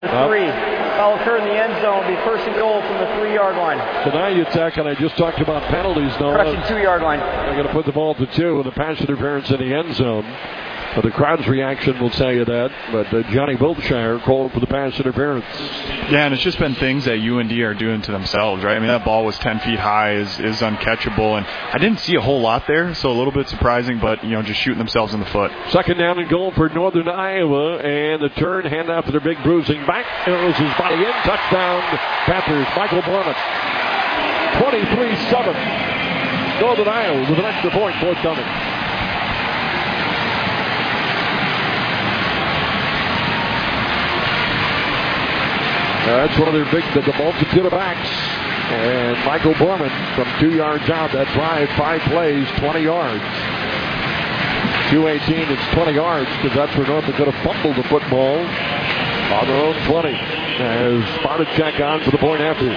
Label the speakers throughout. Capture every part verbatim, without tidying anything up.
Speaker 1: Three. Foul occur in the end zone. Be first and goal from the three-yard line.
Speaker 2: Tonight you attack, and I just talked about penalties. No,
Speaker 1: crushing two-yard line.
Speaker 2: They're going to put the ball to two with a pass interference in the end zone. But the crowd's reaction will tell you that. But uh, Johnny Wiltshire called for the pass interference.
Speaker 3: Yeah, and it's just been things that U N D are doing to themselves, right? I mean, that ball was ten feet high, is is uncatchable, and I didn't see a whole lot there, so a little bit surprising, but, you know, just shooting themselves in the foot.
Speaker 2: Second down and goal for Northern Iowa, and the turn, hand out to their big bruising back. Arrows his body in. Touchdown, Panthers. Michael Borman. twenty-three seven. Northern Iowa with an extra point forthcoming. Uh, that's one of their big, the, the multitude of backs. And Michael Borman from two yards out. That drive, five plays, twenty yards. two eighteen, it's twenty yards because that's where North Dakota fumbled the football on their own twenty. As Bartachek on for the point after.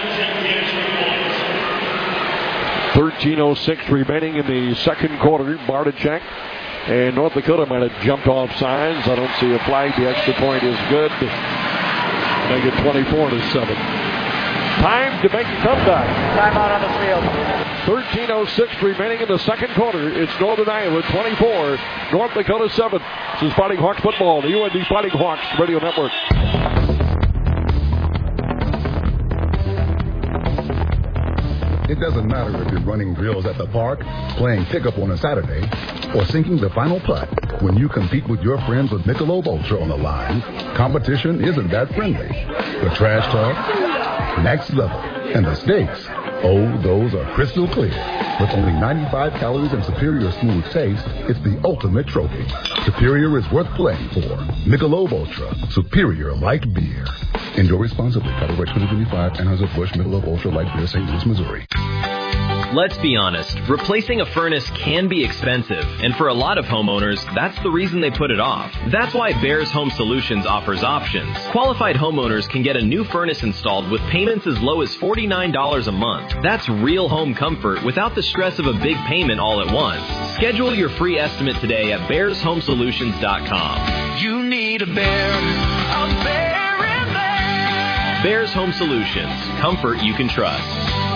Speaker 2: thirteen oh six remaining in the second quarter. Bartachek and North Dakota might have jumped off sides. I don't see a flag. The extra point is good. Make it twenty-four to seven. Time to make a comeback.
Speaker 1: Timeout on the field.
Speaker 2: thirteen oh six remaining in the second quarter. It's Northern Iowa twenty-four, North Dakota seven. This is Fighting Hawks football, the U N D Fighting Hawks Radio Network.
Speaker 4: It doesn't matter if you're running drills at the park, playing pickup on a Saturday, or sinking the final putt. When you compete with your friends with Michelob Ultra on the line, competition isn't that friendly. The trash talk, next level, and the stakes, oh, those are crystal clear. With only ninety-five calories and superior smooth taste, it's the ultimate trophy. Superior is worth playing for. Michelob Ultra, superior light beer. Enjoy responsibly. Copyright twenty twenty-five, Anheuser-Busch Michelob Ultra Light Beer, Saint Louis, Missouri.
Speaker 5: Let's be honest, replacing a furnace can be expensive, and for a lot of homeowners, that's the reason they put it off. That's why Bears Home Solutions offers options. Qualified homeowners can get a new furnace installed with payments as low as forty-nine dollars a month. That's real home comfort without the stress of a big payment all at once. Schedule your free estimate today at bears home solutions dot com.
Speaker 6: You need a bear, a bear in there.
Speaker 5: Bears Home Solutions. Comfort you can trust.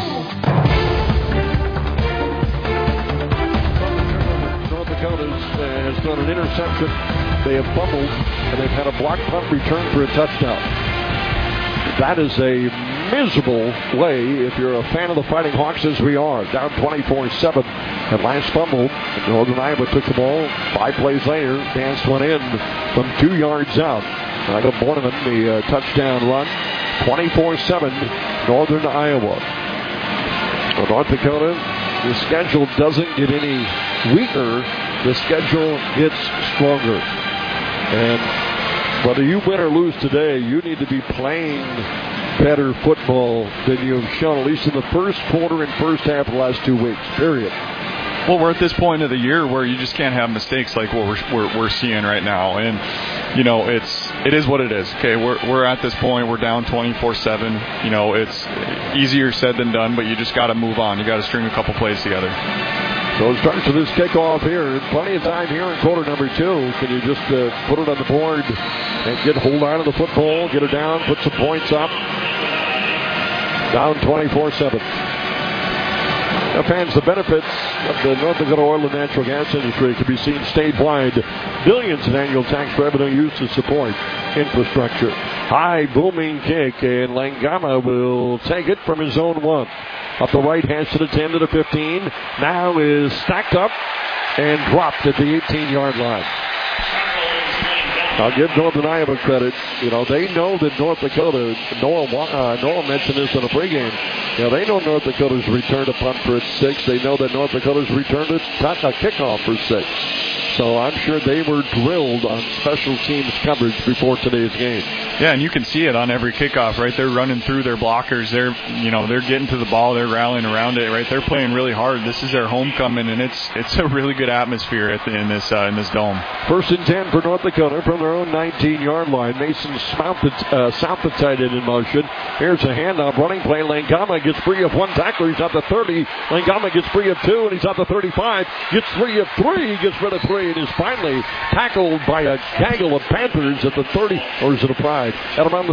Speaker 2: Has thrown an interception. They have fumbled, and they've had a block punt return for a touchdown. That is a miserable way if you're a fan of the Fighting Hawks, as we are. Down twenty-four seven. And last fumble, Northern Iowa took the ball. Five plays later, danced one in from two yards out. Michael Borneman, the uh, touchdown run. twenty-four seven, Northern Iowa. For North Dakota, the schedule doesn't get any weaker. The schedule gets stronger. And whether you win or lose today, you need to be playing better football than you have shown, at least in the first quarter and first half of the last two weeks, period.
Speaker 3: Well, we're at this point of the year where you just can't have mistakes like what we're we're, we're seeing right now, and you know it's it is what it is. Okay, we're we're at this point. We're down twenty-four seven. You know, it's easier said than done, but you just got to move on. You got to string a couple plays together.
Speaker 2: So it starts with this kickoff here. Plenty of time here in quarter number two. Can you just uh, put it on the board and get hold on to the football, get it down, put some points up? Down twenty-four seven. Now, fans, the benefits of the North Dakota oil and natural gas industry can be seen statewide. Billions in annual tax revenue used to support infrastructure. High booming kick, and Langama will take it from his own one. Up the right, hands to the ten to the fifteen. Now is stacked up and dropped at the eighteen-yard line. I'll give Northern Iowa credit. You know, they know that North Dakota, Noah, uh, Noah mentioned this in the pregame, you know, they know North Dakota's returned a punt for its six. They know that North Dakota's returned a, a kickoff for six. So I'm sure they were drilled on special teams coverage before today's game.
Speaker 3: Yeah, and you can see it on every kickoff, right? They're running through their blockers. They're, you know, they're getting to the ball. They're rallying around it, right? They're playing really hard. This is their homecoming, and it's it's a really good atmosphere at the, in this uh, in this dome.
Speaker 2: First and ten for North Dakota from their own nineteen-yard line. Mason South, uh, South the tight end in motion. Here's a handoff, running play. Langama gets free of one tackler. He's at the thirty. Langama gets free of two, and he's at the thirty-five. Gets free of three. Gets rid of three. three and is finally tackled by a gaggle of Panthers at the thirty, or is it a Pride? At around the